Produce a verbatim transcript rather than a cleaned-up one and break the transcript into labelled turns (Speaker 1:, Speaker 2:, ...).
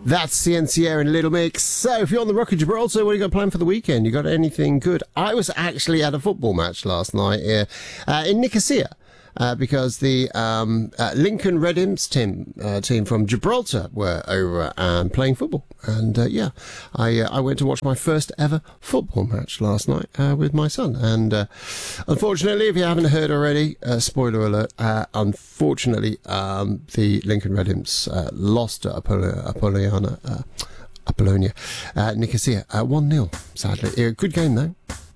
Speaker 1: That's Ciencia and Little Mix. So, if you're on the Rock of Gibraltar, what have you got planned for the weekend? You got anything good? I was actually at a football match last night here uh, in Nicosia. Uh, because the um, uh, Lincoln Red Imps team uh, team from Gibraltar were over and playing football, and uh, yeah, I uh, I went to watch my first ever football match last night uh, with my son. And uh, unfortunately, if you haven't heard already, uh, spoiler alert, uh, unfortunately, um, the Lincoln Red Imps uh, lost to Apollo- Apollonia, uh, Apollonia, uh, Nicosia, uh, one nil. Sadly, a good game though.